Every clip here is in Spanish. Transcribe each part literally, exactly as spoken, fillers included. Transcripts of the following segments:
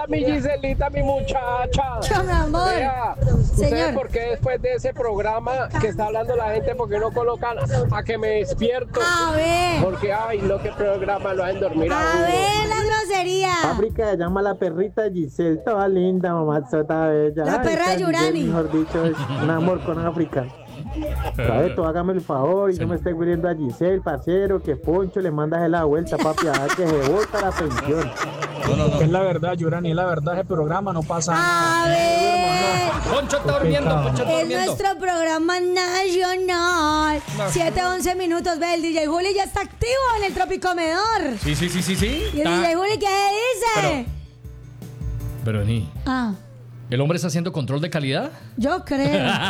Mi Giselita, mi muchacha. Yo, mi amor. Vea, Señor. ¿ustedes por qué después de ese programa que está hablando la gente, por qué no colocan a que me despierto? A ver. Porque, ay, lo que programa lo hacen dormir a A uno. ver, la grosería. África llama a la perrita Giselle, toda linda, mamá, sota bella. La Ay, perra esta de Yurani. Giselle, mejor dicho, es un amor con África. Sabeto, hágame el favor y no me esté cubriendo a Giselle, parcero, que Poncho le mandas la vuelta, papi, a ver que se bota la pensión. No, no, no. Es la verdad, Yurani, es la verdad, ese programa no pasa nada. A ver. Poncho está durmiendo, Poncho está Es durmiendo. nuestro programa nacional. siete once minutos. Ve, el D J Juli ya está activo en el Tropicomedor. Sí, sí, sí, sí, sí. ¿Y el Está- D J Juli qué dice? Pero ni, Ah, ¿el hombre está haciendo control de calidad? yo creo.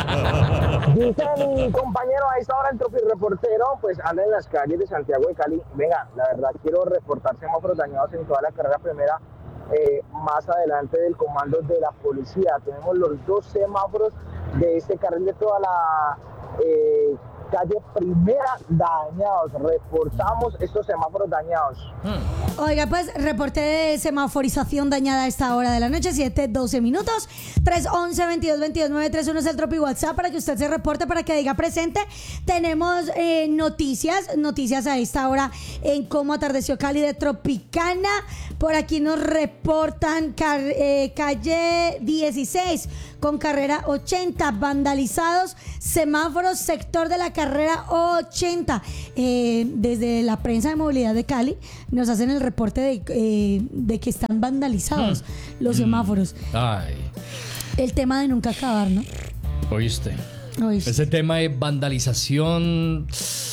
Dice mi compañero a esta hora el Tropi Reportero, pues anda en las calles de Santiago de Cali. Venga, la verdad quiero reportar semáforos dañados en toda la carrera primera, eh, más adelante del comando de la policía. Tenemos los dos semáforos de este carril de toda la eh, calle primera dañados. Reportamos estos semáforos dañados. Oiga, pues reporte de semaforización dañada a esta hora de la noche, siete doce minutos. tres once, veintidós veintidós, nueve tres uno es el Tropi WhatsApp para que usted se reporte, para que diga presente. Tenemos eh, noticias, noticias a esta hora en cómo atardeció Cali de Tropicana. Por aquí nos reportan car- eh, calle dieciséis con carrera ochenta, vandalizados semáforos, sector de la carrera ochenta. Eh, desde la prensa de movilidad de Cali nos hacen el reporte de, eh, de que están vandalizados los semáforos. Ay, El tema de nunca acabar, ¿no? oíste. Oíste. Ese tema de vandalización.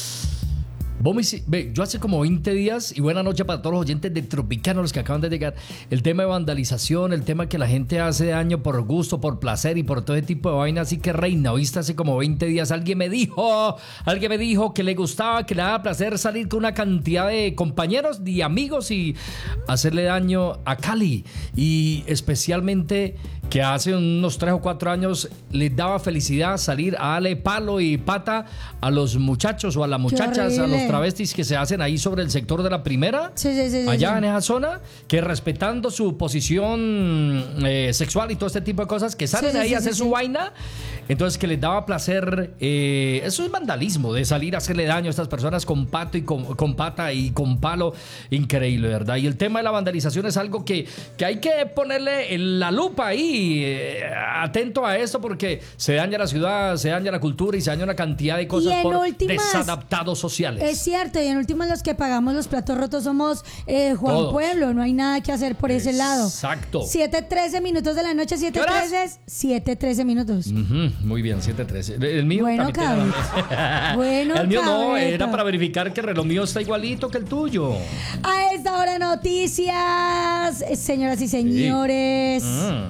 Vos me hici- ve, yo hace como veinte días, y buena noche para todos los oyentes de Tropicana, los que acaban de llegar, el tema de vandalización, el tema que la gente hace daño por gusto, por placer y por todo ese tipo de vaina, así que reina, ¿oíste? Hace como veinte días alguien me dijo, alguien me dijo que le gustaba, que le daba placer salir con una cantidad de compañeros y amigos y hacerle daño a Cali, y especialmente que hace unos tres o cuatro años les daba felicidad salir a darle palo y pata a los muchachos o a las muchachas, a los horrible. travestis que se hacen ahí sobre el sector de la primera, Sí, sí, sí, sí, allá sí. en esa zona, que respetando su posición eh, sexual y todo este tipo de cosas, que salen Sí, sí, ahí sí, a hacer sí, su sí. vaina, entonces que les daba placer, eh, eso es vandalismo, de salir a hacerle daño a estas personas con pato y con, con pata y con palo, increíble, ¿verdad? Y el tema de la vandalización es algo que, que hay que ponerle en la lupa ahí, eh, atento a esto, porque se daña la ciudad, se daña la cultura y se daña una cantidad de cosas en por últimas, desadaptados sociales. Es cierto, y en último los que pagamos los platos rotos somos eh, Juan Todos. Pueblo, no hay nada que hacer por ese lado. Exacto. siete trece minutos de la noche, siete trece, siete trece minutos. Ujú, muy bien, siete trece. El mío Bueno, también tiene Cabeta. la- Bueno, el mío no, Cabeta. era para verificar que el reloj mío está igualito que el tuyo. A esta hora noticias, eh, señoras y señores.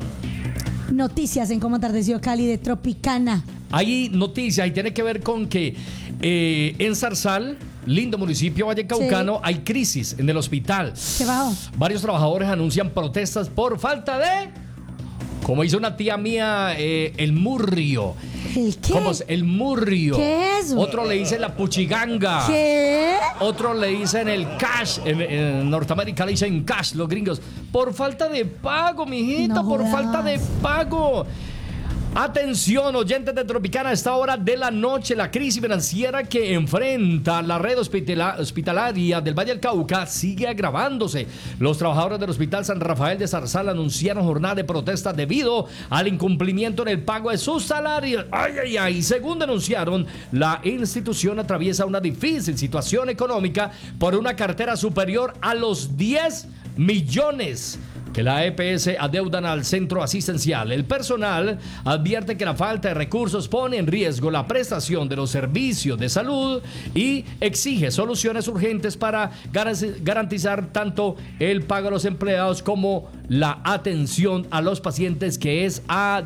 Mm. Noticias en cómo atardeció Cali de Tropicana. Hay noticias y tiene que ver con que eh, en Zarzal, lindo municipio vallecaucano, Sí. hay crisis en el hospital. ¿Qué bajo? Varios trabajadores anuncian protestas por falta de, como hizo una tía mía, eh, el murrio. ¿El qué? ¿Cómo es? El murrio. ¿Qué es eso? Otro le dice la puchiganga. ¿Qué? Otros le dicen el cash. En, en Norteamérica le dicen cash, los gringos. Por falta de pago, mijito, No por jodas. falta de pago. Atención, oyentes de Tropicana, a esta hora de la noche, la crisis financiera que enfrenta la red hospitala- hospitalaria del Valle del Cauca sigue agravándose. Los trabajadores del Hospital San Rafael de Zarzal anunciaron jornada de protesta debido al incumplimiento en el pago de sus salarios. Ay, ay, ay. Según denunciaron, la institución atraviesa una difícil situación económica por una cartera superior a los diez millones que la E P S adeudan al centro asistencial. El personal advierte que la falta de recursos pone en riesgo la prestación de los servicios de salud y exige soluciones urgentes para garantizar tanto el pago a los empleados como la atención a los pacientes, que es a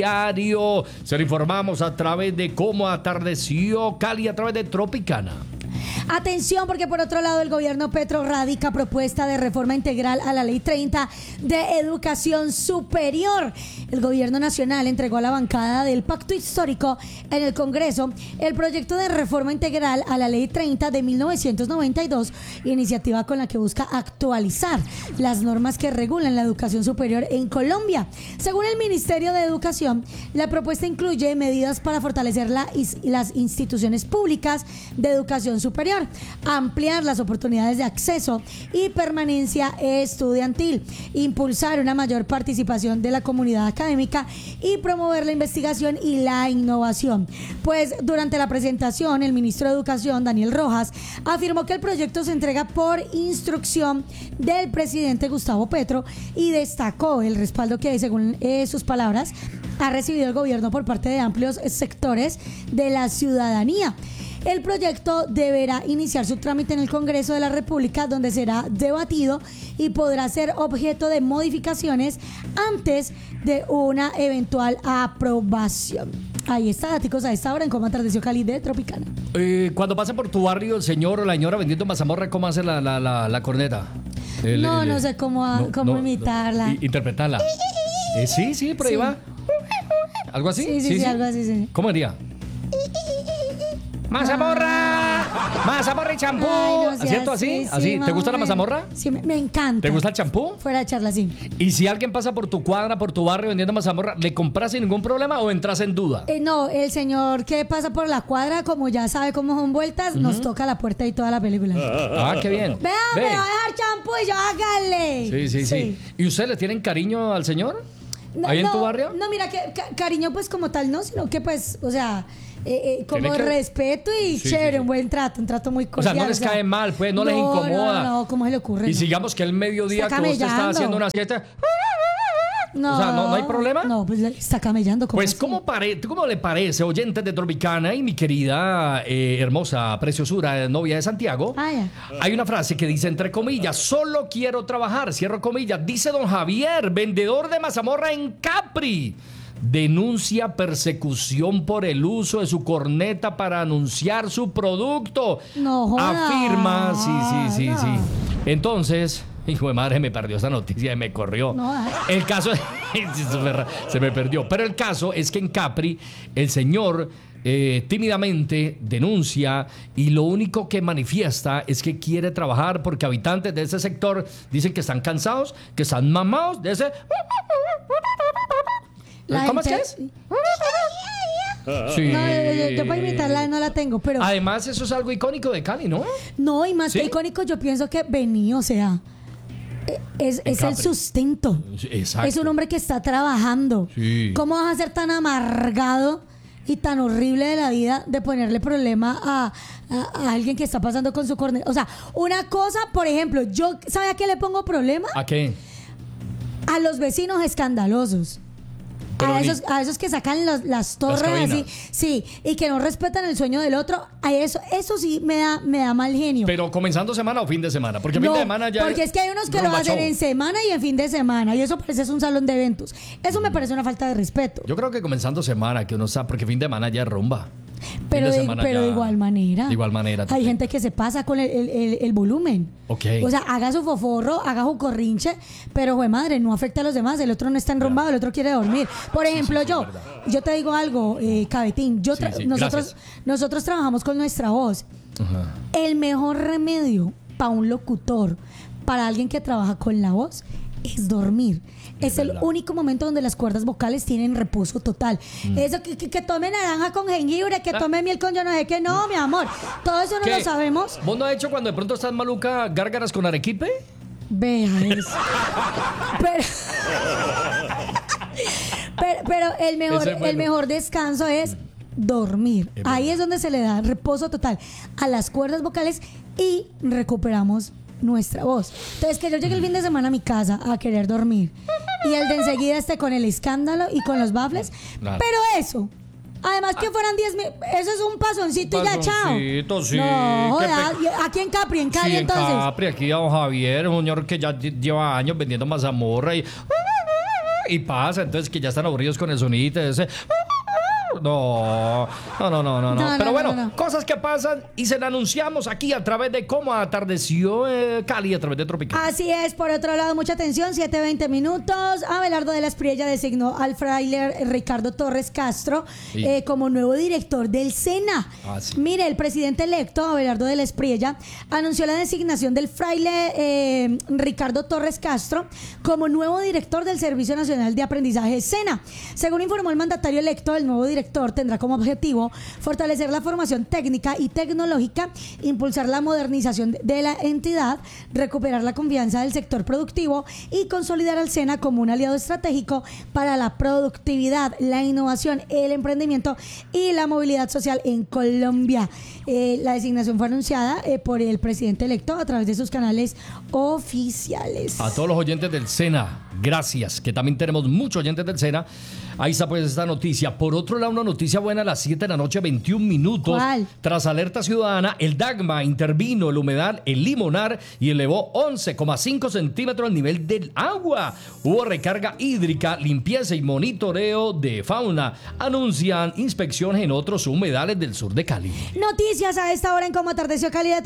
diario. Se lo informamos a través de cómo atardeció Cali, a través de Tropicana. Atención, porque por otro lado el gobierno Petro radica propuesta de reforma integral a la Ley treinta de Educación Superior. El gobierno nacional entregó a la bancada del Pacto Histórico en el Congreso el proyecto de reforma integral a la Ley treinta de mil novecientos noventa y dos, iniciativa con la que busca actualizar las normas que regulan la educación superior en Colombia. Según el Ministerio de Educación, la propuesta incluye medidas para fortalecer la, las instituciones públicas de educación superior, ampliar las oportunidades de acceso y permanencia estudiantil, impulsar una mayor participación de la comunidad académica y promover la investigación y la innovación. Pues durante la presentación, el ministro de Educación, Daniel Rojas, afirmó que el proyecto se entrega por instrucción del presidente Gustavo Petro y destacó el respaldo que, según eh, sus palabras, ha recibido el gobierno por parte de amplios sectores de la ciudadanía. El proyecto deberá iniciar su trámite en el Congreso de la República, donde será debatido y podrá ser objeto de modificaciones antes de una eventual aprobación. Ahí está, daticos a esta hora en Cómo Atardeció Cali de Tropicana. Eh, cuando pasa por tu barrio el señor o la señora vendiendo mazamorra, ¿cómo hace la, la, la, la corneta? El, no, el, no sé cómo, no, cómo no, imitarla. No, interpretarla. Eh, sí, sí, por ahí Sí. va. ¿Algo así? Sí, sí, sí, algo así, sí. ¿Cómo haría? ¡Mazamorra! ¡Mazamorra y champú! Ay, no seas ¿Cierto? ¿Así? sí, ¿Así? sí, ¿Te gusta la más o menos. mazamorra? Sí, me, me encanta. ¿Te gusta el champú? Fuera de charla, sí. Y si alguien pasa por tu cuadra, por tu barrio vendiendo mazamorra, ¿le compras sin ningún problema o entras en duda? Eh, no, el señor que pasa por la cuadra, como ya sabe cómo son vueltas, uh-huh. nos toca la puerta y toda la película. Ah, qué bien. Vea, Ve. me va a dejar champú y yo hágale. Sí, sí, sí, sí. ¿Y ustedes le tienen cariño al señor? No, ¿Ahí en no, tu barrio? No, mira, que ca- cariño pues como tal no, sino que pues, o sea, eh, eh, como Tiene que- respeto y Sí, chévere, sí, sí. un buen trato, un trato muy O cordial. sea, no les cae mal, pues, no les incomoda. No, no, ¿cómo se le ocurre? Y No. sigamos que el mediodía Está que usted está camellando. haciendo una siesta. No, o sea, ¿no- no hay problema? No, pues le- está camellando. ¿cómo Pues, así? ¿cómo, pare- ¿cómo le parece, oyentes de Tropicana y mi querida, eh, hermosa, preciosura, novia de Santiago? Ah, ya. Hay una frase que dice, entre comillas, solo quiero trabajar, cierro comillas, dice don Javier, vendedor de mazamorra en Capri. Denuncia persecución por el uso de su corneta para anunciar su producto. No joda. Afirma, sí, sí, sí, No. sí. Entonces, hijo de madre, me perdió esta noticia y me corrió. No, ay. El caso se me perdió. Pero el caso es que en Capri, el señor eh, tímidamente denuncia y lo único que manifiesta es que quiere trabajar porque habitantes de ese sector dicen que están cansados, que están mamados de ese. La ¿Cómo gente- es que es? Sí. No, yo, yo- yo para imitarla no la tengo, pero Además, eso es algo icónico de Cali, ¿no? no, y más ¿Sí? que icónico, yo pienso que vení, o sea, eh, es, En es el Capri. sustento. Sí, exacto. Es un hombre que está trabajando. Sí. ¿Cómo vas a ser tan amargado y tan horrible de la vida de ponerle problema a, a- a alguien que está pasando con su corneta? O sea, una cosa, por ejemplo, yo, ¿sabe a qué le pongo problema? ¿A qué? A los vecinos escandalosos. Pero A ni- esos, a esos que sacan los- las torres cabinas. así, sí, y que no respetan el sueño del otro, a eso, eso sí me da, me da mal genio. Pero comenzando semana o fin de semana, porque No, fin de semana ya porque es que hay unos que lo rumba hacen show. en semana y en fin de semana, y eso parece es un salón de eventos. Eso me parece una falta de respeto. Yo creo que comenzando semana, que uno sabe, porque fin de semana ya es rumba. Pero Fin de de, semana pero ya- de igual manera. De igual manera. Hay también. gente que se pasa con el, el- el- el volumen. Ok. O sea, haga su foforro, haga su corrinche, pero, güey, madre, no afecta a los demás. El otro no está enrumbado, el otro quiere dormir. Por ejemplo, sí, sí, yo, es verdad. yo te digo algo, eh, Cabetín. Yo tra- Sí, sí, nosotros, gracias. nosotros trabajamos con nuestra voz. Ajá. El mejor remedio para un locutor, para alguien que trabaja con la voz, es dormir. Es, Es el verdad. único momento donde las cuerdas vocales tienen reposo total. Mm. Eso que, que, que tome naranja con jengibre, que tome miel con yo no sé qué. No, mi amor. Todo eso no ¿Qué? lo sabemos. ¿Vos no has hecho cuando de pronto estás maluca gárgaras con arequipe? Vea eso. Pero, pero, pero el mejor, Ese es bueno. el mejor descanso es dormir. Es Ahí verdad. es donde se le da reposo total a las cuerdas vocales y recuperamos nuestra voz. Entonces, que yo llegue el fin de semana a mi casa a querer dormir y el de enseguida esté con el escándalo y con los baffles. Claro. Pero eso, además que fueran diez mil, eso es un pasoncito y ya, chao. Pasoncito, sí, No, qué joda, pe- y aquí en Capri, en Cali, Sí, en entonces. Capri, aquí a don Javier, un señor que ya lle- lleva años vendiendo mazamorra y, y pasa, entonces que ya están aburridos con el sonidito ese. director. No, no, no, no, no. no. No, Pero no, bueno, no, no. cosas que pasan y se la anunciamos aquí a través de cómo atardeció eh, Cali, a través de Tropical. Así es, por otro lado, mucha atención, siete veinte minutos. Abelardo de la Espriella designó al fraile Ricardo Torres Castro Sí. eh, como nuevo director del SENA. Ah, sí. Mire, el presidente electo, Abelardo de la Espriella, anunció la designación del fraile eh, Ricardo Torres Castro como nuevo director del Servicio Nacional de Aprendizaje SENA. Según informó el mandatario electo, el nuevo director tendrá como objetivo fortalecer la formación técnica y tecnológica, impulsar la modernización de la entidad, recuperar la confianza del sector productivo y consolidar al SENA como un aliado estratégico para la productividad, la innovación, el emprendimiento y la movilidad social en Colombia. Eh, la designación fue anunciada eh, por el presidente electo a través de sus canales oficiales. A todos los oyentes del SENA, gracias, que también tenemos muchos oyentes del SENA. Ahí está pues esta noticia. Por otro lado, una noticia buena a las siete de la noche, veintiún minutos. ¿Cuál? Tras alerta ciudadana, el DAGMA intervino el humedal, el Limonar, y elevó once coma cinco centímetros el nivel del agua. Hubo recarga hídrica, limpieza y monitoreo de fauna. Anuncian inspecciones en otros humedales del sur de Cali. Noticias a esta hora en Cómo Atardeció Cali de